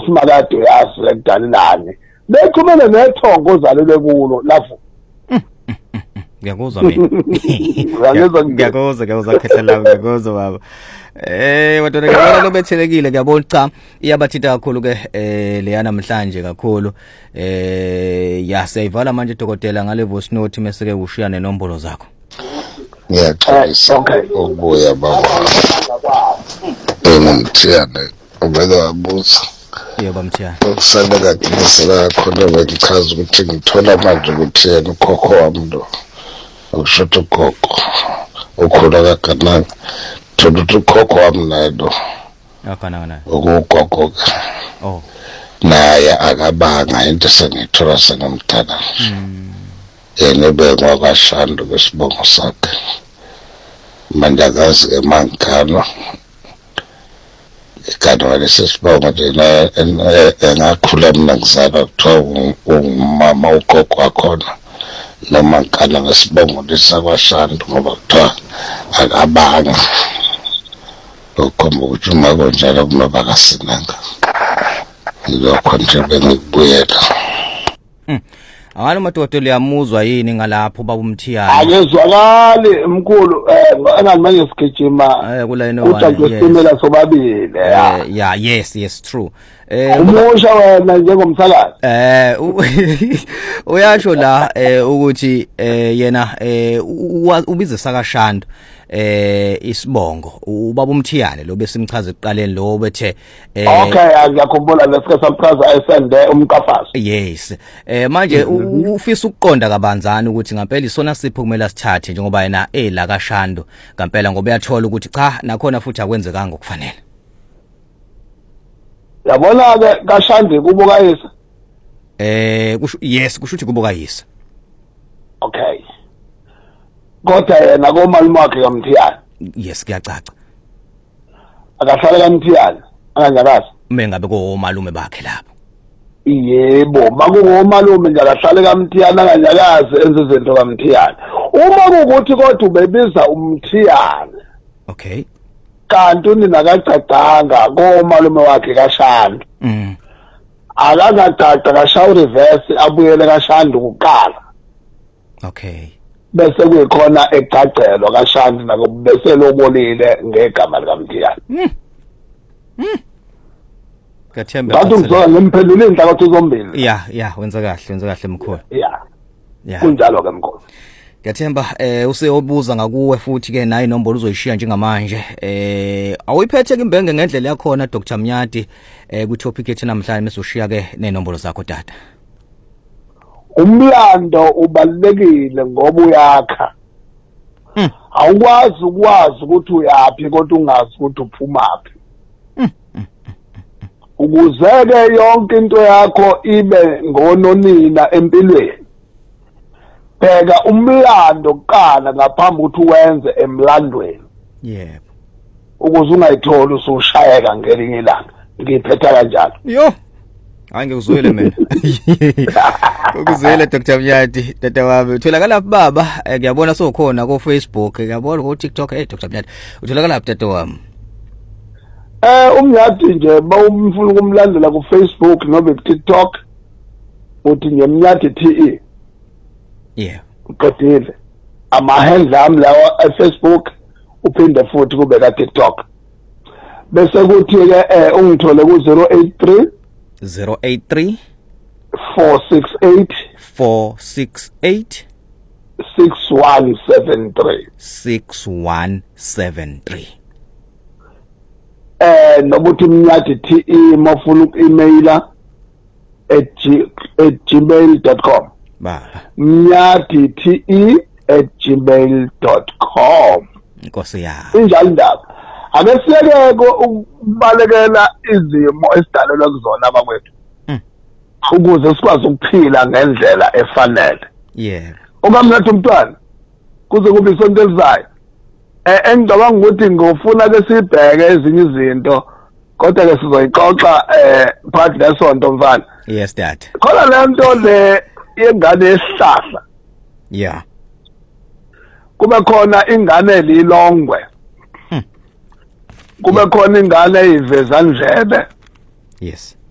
usimakade uyazi lekudalelane bexhumene nethongo ozalelwe kulo lafu ngiyakuzwa mina ngiyakuzwa khehla lami ngiyakuzwa baba wadona ngiyabona lobethelekile ngiyabona cha iyabathita kakhulu ke leya namhlanje kakhulu yaseyivala manje dokotela ngale voice note meseke ushiya nenombolo zakho Ngiyaqhayisa ukubuya baba Mthiyane ubeka wabuza yebo Mthiyane ukusale kaqinisela khona bengichaza ukuthi ngithola manje ukuthi yena ukhokho wami lo ukusho ukhokho ukhula kanjani thola ukuthi ukhokho wami naye lo akana ukugogo naye akabanga into sengithola sengimdala yena bengwa kaShando besibongo sakhe manje akazi emankano kanti wale sesibongo nje engakhula mina ngizalwa kuthiwa umama ugogo wakhona noma nkana ngesibongo lesakwaShando ngoba kuthiwa akabanga ukhomba ukuthi uma konjalo kunoba kasinanga lokho nje bengikubuyela Awani madoda liyamuzwa yini ngalapho baba Mthiyane Akezwakali mkhulu angani manje sigijima kula ino ujajisimela sobabili yes true umusha wena njengomsakazi uyasho la ukuthi yena ubize sakaShando isibongo ubaba Mthiyane lo besimchaza ekuqaleni lo bethe okay ngiyakhumbula lesike samchaza esende umqafazi yes manje ufisa ukuqonda kabanzana ukuthi ngempela isona sipho kumele sithathe njengoba yena la kaShando ngempela ngoba uyathola ukuthi cha nakhona futhi akwenzekanga ngokufanele yabona ke kaShando kubuka yisa kusho ukuthi kubuka yisa okay kodwa yena komalume wakhe kaMthiyane yes kuyacaca akahlala kaMthiyane anganyakazi mengabe komalume bakhe lapho yebo makungomalume nje akahlale kaMthiyane anganyakazi enze izinto kaMthiyane uma kukuthi kodwa ubebiza uMthiyane okay kanti unina kacacanga komalume wakhe kaShando akakacaca kashawu reverse abuyele kaShando kuqala okay bese kuyikhona egcagcelo kaShando nako bese lobolile ngegama likaMthiyane Kathemba bathi ngizona ngemphendula inhlaka zombili wenza kahle mkhulu kunjalo ke mkhulu Ngiyathemba useyobuza ngakuwe futhi ke nayi inombolo uzoyishiya njengamanje awuyiphethe ke imbenge ngendlela yakhona Dr Mnyati ku topic ethu namhlanje mesoshiya ke nenombolo zakho tata umlando ubalekile ngoba uyakha awukwazi ukuthi uyapi kodwa ungazi ukuthi uphumaphi ukuzeke yonke into yakho ibe ngononina empilweni bheka umlando kuqala ngaphambi ukuthi uwenze emlandweni yebo ukuze ungayitholi usushayeka ngelinye ilanga ngiphetha kanjalo yo angikuzwele mina ukuzwele Dr Mnyati tata wami utholakala baba ngiyabona sokhona ku Facebook ngiyabona ku TikTok Dr Mnyati utholakala tata wami umnyati nje bawumfuna ukumlandela ku Facebook noma ku TikTok uthi nje Mnyati TE uqedile ama-handle ami lawa Facebook uphinde futhi kube ka TikTok bese kuthi ke ungithole ku 083 468 6173 nokuthi Mnyati TE mafuna uku-emaila @gmail.com Mnyati TE@gmail.com Nkosi yami injalo indaba ake siyeke ukubalekela izimo esidalelwe kuzona abakwethu ukuze sikwazi ukuphila ngendlela efanele okamnathi umntwana kuze kube isonto elizayo engicabanga ukuthi ngofuna ke sibheke ezinye izinto kodwa ke sizoyixoxa phakathi nesonto mfana yes dad khona le nto le yengane esihlahla kube khona ingane elilongwe kube khona ingane eyivezandlebe yes